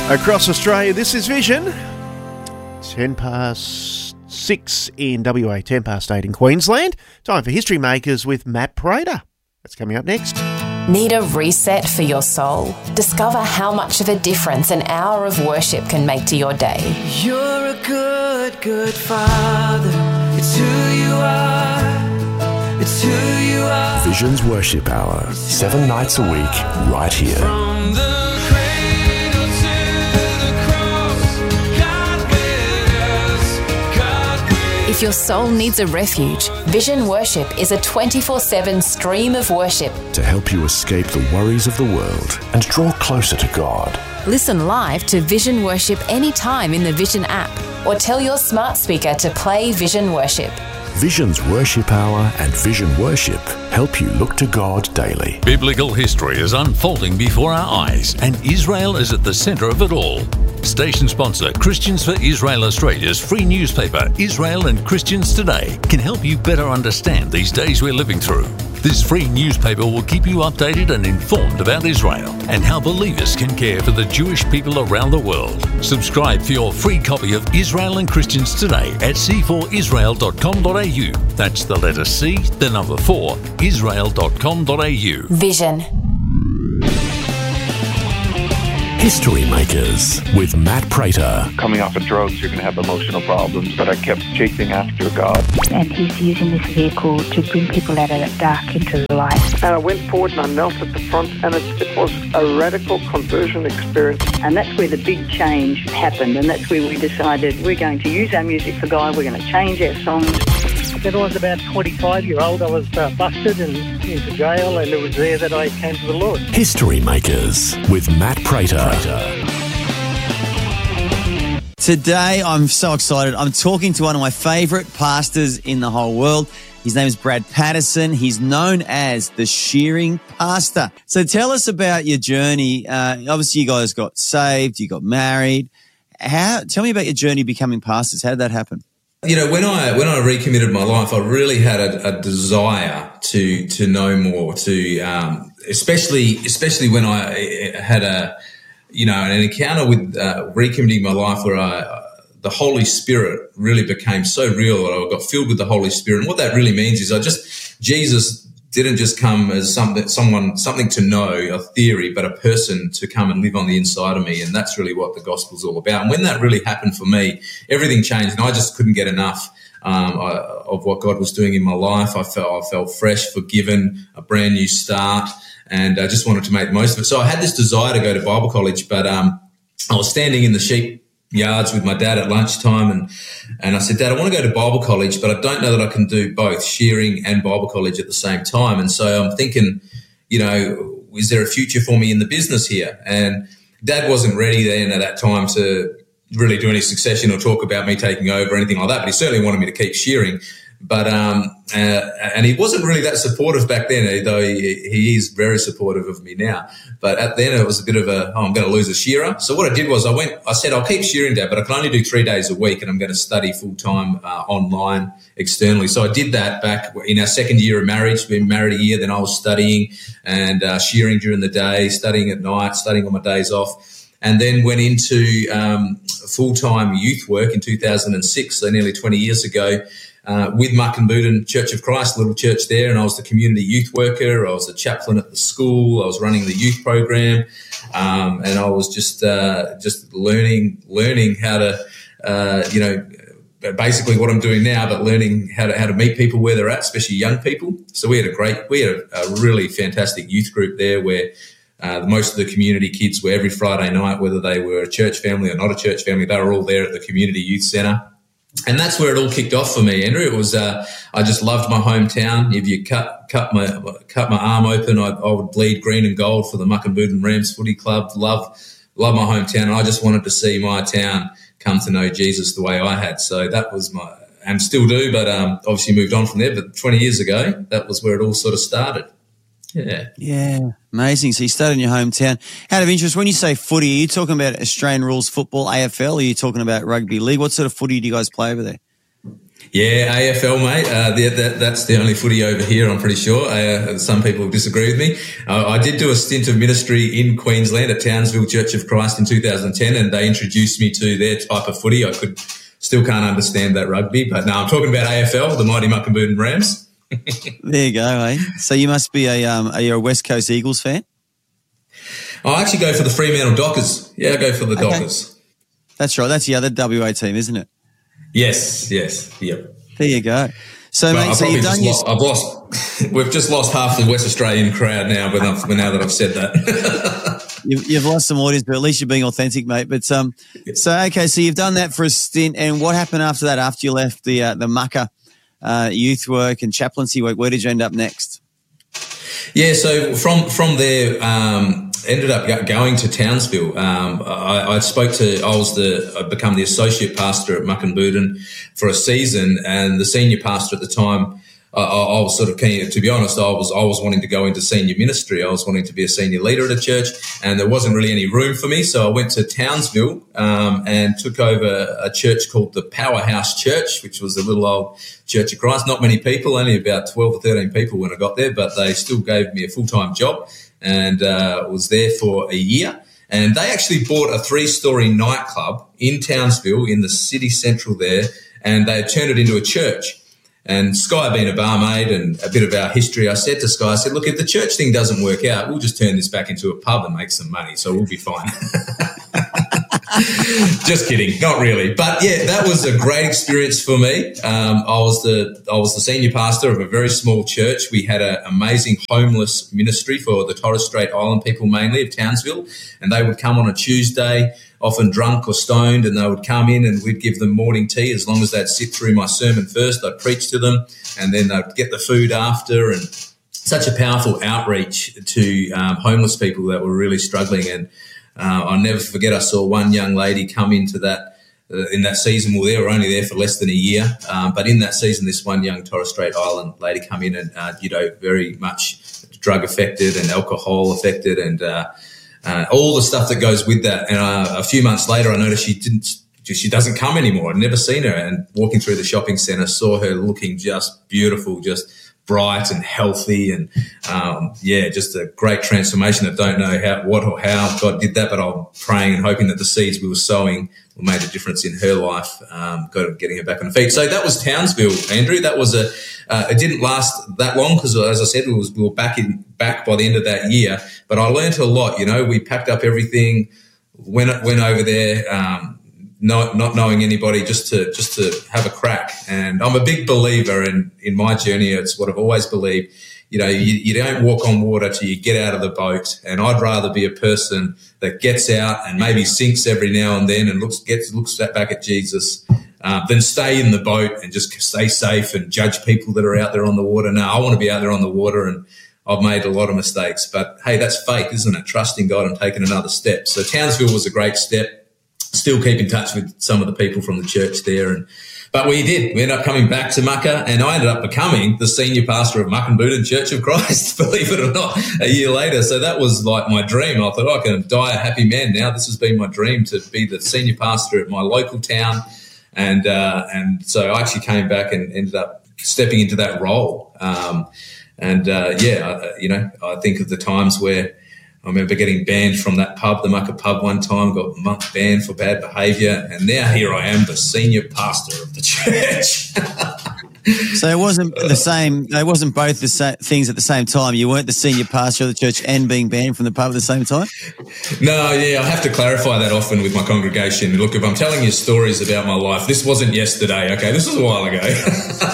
Across Australia, this is Vision. 6:10 in WA, 8 in Queensland. Time for History Makers with Matt Prater. That's coming up next. Need a reset for your soul? Discover how much of a difference an hour of worship can make to your day. You're a good, good father. It's who you are. It's who you are. Vision's Worship Hour, 7 nights a week, right here. From the cradle to the cross, God with us, God with us. If your soul needs a refuge, Vision Worship is a 24/7 stream of worship. To help you escape the worries of the world and draw closer to God. Listen live to Vision Worship anytime in the Vision app or tell your smart speaker to play Vision Worship. Vision's Worship Hour and Vision Worship help you look to God daily. Biblical history is unfolding before our eyes, and Israel is at the centre of it all. Station sponsor Christians for Israel Australia's free newspaper, Israel and Christians Today, can help you better understand these days we're living through. This free newspaper will keep you updated and informed about Israel and how believers can care for the Jewish people around the world. Subscribe for your free copy of Israel and Christians Today at c4israel.com.au. That's the letter C, the number 4, israel.com.au. Vision. History Makers with Matt Prater. Coming off of drugs, you're going to have emotional problems, but I kept chasing after God. And he's using this vehicle to bring people out of that dark into the light. And I went forward and I knelt at the front, and it was a radical conversion experience. And that's where the big change happened, and that's where we decided we're going to use our music for God, we're going to change our songs. When I was about 25-year-old, I was busted and into jail, and it was there that I came to the Lord. History Makers with Matt Prater. Today, I'm so excited. I'm talking to one of my favourite pastors in the whole world. His name is Brad Patterson. He's known as the Shearing Pastor. So tell us about your journey. Obviously, you guys got saved, you got married. Tell me about your journey becoming pastors. How did that happen? You know, when I recommitted my life, I really had a desire to know more, especially when I had an encounter with recommitting my life where the Holy Spirit really became so real that I got filled with the Holy Spirit. And what that really means is Jesus didn't just come as something to know, a theory, but a person to come and live on the inside of me. And that's really what the gospel's all about. And when that really happened for me, everything changed, and I just couldn't get enough of what God was doing in my life. I felt fresh, forgiven, a brand new start, and I just wanted to make the most of it. So I had this desire to go to Bible college, but I was standing in the sheep yards with my dad at lunchtime, and I said, Dad, I want to go to Bible college, but I don't know that I can do both shearing and Bible college at the same time. And so I'm thinking, is there a future for me in the business here? And Dad wasn't ready then at that time to really do any succession or talk about me taking over or anything like that, but he certainly wanted me to keep shearing. But and he wasn't really that supportive back then, though he is very supportive of me now. But then it was a bit of I'm going to lose a shearer. So what I did was I said, I'll keep shearing, Dad, but I can only do 3 days a week, and I'm going to study full-time online externally. So I did that back in our second year of marriage. We've been married a year, then I was studying and shearing during the day, studying at night, studying on my days off. And then went into full-time youth work in 2006, so nearly 20 years ago, with Muckenbooten Church of Christ, little church there, and I was the community youth worker. I was a chaplain at the school. I was running the youth program, and I was just learning how to, basically what I'm doing now, but learning how to meet people where they're at, especially young people. So we had a really fantastic youth group there where most of the community kids were every Friday night, whether they were a church family or not a church family, they were all there at the community youth centre. And that's where it all kicked off for me, Andrew. It was I just loved my hometown. If you cut my arm open, I would bleed green and gold for the Muckenbooten Rams Footy Club. Love my hometown. And I just wanted to see my town come to know Jesus the way I had. So that was and still do, but obviously moved on from there. But 20 years ago, that was where it all sort of started. Yeah, amazing. So you started in your hometown. Out of interest, when you say footy, are you talking about Australian rules football, AFL, or are you talking about rugby league? What sort of footy do you guys play over there? Yeah, AFL, mate. That's the only footy over here, I'm pretty sure. Some people disagree with me. I did do a stint of ministry in Queensland at Townsville Church of Christ in 2010, and they introduced me to their type of footy. I still can't understand that rugby, but no, I'm talking about AFL, the mighty Muckenbooden Rams. There you go, eh? So you must be are you a West Coast Eagles fan? I actually go for the Fremantle Dockers. Yeah, I go for the Dockers. That's right. That's the other WA team, isn't it? Yes, yep. There you go. So, Well, mate, so you've done we've just lost half the West Australian crowd now, but now that I've said that. You've lost some audience, but at least you're being authentic, mate. But so you've done that for a stint, and what happened after that? After you left the Mucka youth work and chaplaincy work, where did you end up next? Yeah, so from there, ended up going to Townsville. I'd become the associate pastor at Muckenbooden for a season, and the senior pastor at the time, I was sort of keen. To be honest, I was wanting to go into senior ministry. I was wanting to be a senior leader at a church, and there wasn't really any room for me. So I went to Townsville and took over a church called the Powerhouse Church, which was a little old Church of Christ. Not many people, only about 12 or 13 people when I got there, but they still gave me a full-time job, and was there for a year. And they actually bought a 3-story nightclub in Townsville in the city central there, and they had turned it into a church. And Sky being a barmaid and a bit of our history, I said to Sky, look, if the church thing doesn't work out, we'll just turn this back into a pub and make some money, so we'll be fine. Just kidding, not really. But yeah, that was a great experience for me. I was the senior pastor of a very small church. We had an amazing homeless ministry for the Torres Strait Island people, mainly of Townsville, and they would come on a Tuesday, often drunk or stoned, and they would come in and we'd give them morning tea. As long as they'd sit through my sermon first, I'd preach to them, and then they'd get the food after. And such a powerful outreach to homeless people that were really struggling. And I'll never forget, I saw one young lady come into that in that season. Well, they were only there for less than a year, but in that season, this one young Torres Strait Island lady come in and very much drug affected and alcohol affected, and all the stuff that goes with that. And a few months later, I noticed she doesn't come anymore. I'd never seen her, and walking through the shopping centre, saw her looking just beautiful, just bright and healthy, and just a great transformation. I don't know how God did that, but I'm praying and hoping that the seeds we were sowing made a difference in her life, getting her back on her feet. So that was Townsville, Andrew. That was it didn't last that long because, as I said, we were back by the end of that year. But I learned a lot. We packed up everything, went over there, not knowing anybody, just to have a crack. And I'm a big believer in my journey. It's what I've always believed. You don't walk on water till you get out of the boat. And I'd rather be a person that gets out and maybe sinks every now and then and looks back at Jesus, than stay in the boat and just stay safe and judge people that are out there on the water. No, I want to be out there on the water, and I've made a lot of mistakes. But hey, that's faith, isn't it? Trusting God and taking another step. So Townsville was a great step. Still keep in touch with some of the people from the church there. But we ended up coming back to Mucka, and I ended up becoming the senior pastor of Muckenbooden Church of Christ, believe it or not, a year later. So that was like my dream. I thought, I can die a happy man now. This has been my dream, to be the senior pastor at my local town. And so I actually came back and ended up stepping into that role. I think of the times where I remember getting banned from that pub, the Mucka pub, one time, got a month banned for bad behaviour, and now here I am, the senior pastor of the church. So it wasn't the same. They wasn't both the same things at the same time. You weren't the senior pastor of the church and being banned from the pub at the same time? No, yeah, I have to clarify that often with my congregation. Look, if I'm telling you stories about my life, this wasn't yesterday, okay? This was a while ago.